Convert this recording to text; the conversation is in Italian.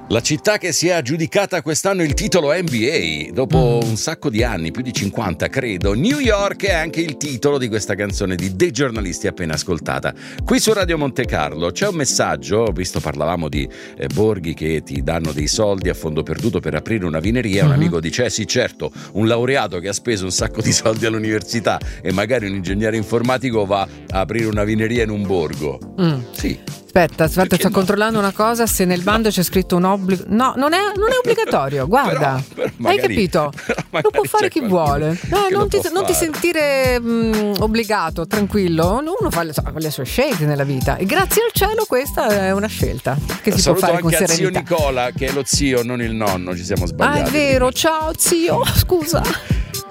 La città che si è aggiudicata quest'anno il titolo NBA, dopo un sacco di anni, più di 50 credo. New York è anche il titolo di questa canzone di dei giornalisti appena ascoltata. Qui su Radio Monte Carlo c'è un messaggio, visto parlavamo di borghi che ti danno dei soldi a fondo perduto per aprire una vineria. Un amico dice, sì certo, un laureato che ha speso un sacco di soldi all'università e magari un ingegnere informatico va a aprire una vineria in un borgo. Sì. Aspetta, sto controllando una cosa, se nel bando c'è scritto un obbligo. No, non è obbligatorio, guarda. Però magari, hai capito? Lo può fare chi vuole. Non ti sentire obbligato, tranquillo. Uno fa le sue scelte nella vita. E grazie al cielo questa è una scelta che si può fare con serenità. Saluto anche a zio Nicola, che è lo zio, non il nonno, ci siamo sbagliati. Ah, è vero, ciao zio, scusa.